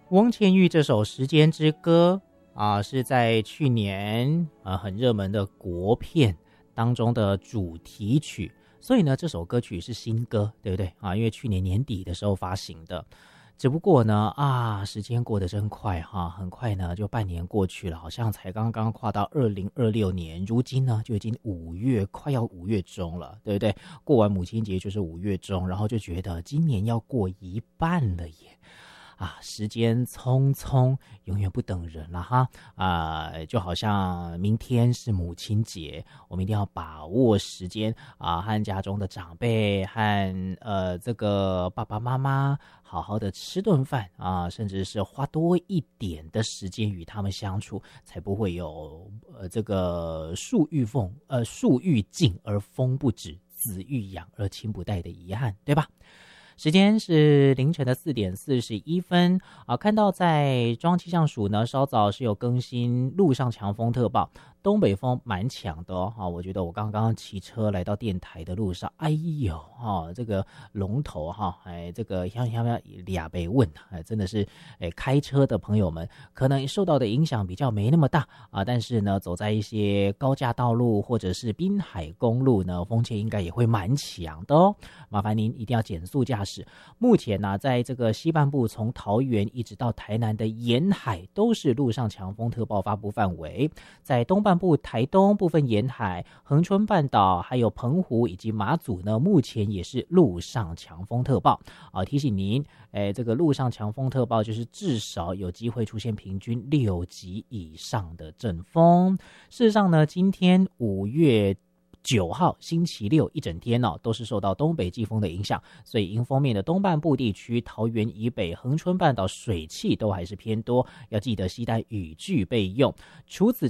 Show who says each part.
Speaker 1: 翁倩玉这首《时间之歌》是在去年很热门的国片当中的主题曲，所以呢这首歌曲是新歌，对不对因为去年年底的时候发行的。只不过呢时间过得真快很快呢就半年过去了，好像才刚刚跨到2026年，如今呢就已经5月，快要5月中了，对不对？过完母亲节就是5月中，然后就觉得今年要过一半了耶。时间匆匆，永远不等人了哈就好像明天是母亲节，我们一定要把握时间和家中的长辈和这个爸爸妈妈好好的吃顿饭甚至是花多一点的时间与他们相处，才不会有这个树欲静而风不止，子欲养而亲不待的遗憾，对吧？时间是凌晨的4点41分看到在中央气象署呢稍早是有更新陆上强风特报，东北风蛮强的我觉得我刚刚骑车来到电台的路上，哎呦这个龙头这个像俩被问真的是开车的朋友们可能受到的影响比较没那么大但是呢走在一些高架道路或者是滨海公路呢，风切应该也会蛮强的麻烦您一定要减速驾驶。目前在这个西半部从桃园一直到台南的沿海都是陆上强风特报发布范围，在东半部台东部分沿海、恒春半岛还有澎湖以及马祖呢，目前也是陆上强风特报提醒您这个陆上强风特报就是至少有机会出现平均6级以上的阵风。事实上呢，今天5月9号星期六一整天都是受到东北季风的影响，所以迎风面的东半部地区、桃园以北、恒春半岛水汽都还是偏多，要记得携带雨具备用。除此